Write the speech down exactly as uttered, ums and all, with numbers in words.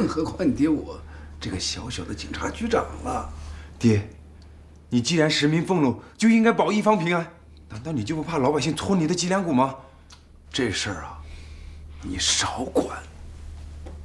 更何况你爹我这个小小的警察局长了。 爹，你既然实民俸禄，就应该保一方平安。难道你就不怕老百姓搓你的脊梁骨吗？ 这事儿啊，你少管。